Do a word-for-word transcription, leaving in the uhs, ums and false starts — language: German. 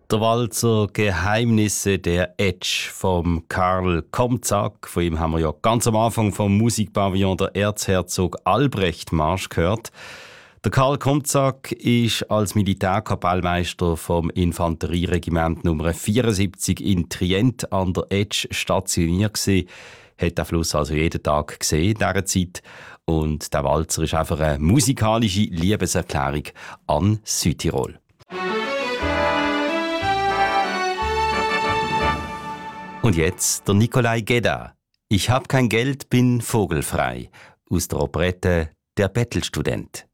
Der Walzer «Geheimnisse der Etsch» vom Karl Komzak. Von ihm haben wir ja ganz am Anfang vom Musikpavillon der Erzherzog Albrecht Marsch gehört. Der Karl Komzak ist als Militärkapellmeister vom Infanterieregiment Nummer vierundsiebzig in Trient an der Etsch stationiert gewesen. Hat den Fluss also jeden Tag gesehen in dieser Zeit. Und der Walzer ist einfach eine musikalische Liebeserklärung an Südtirol. Und jetzt der Nikolai Gedda. Ich hab kein Geld, bin vogelfrei. Aus der Operette Der Bettelstudent.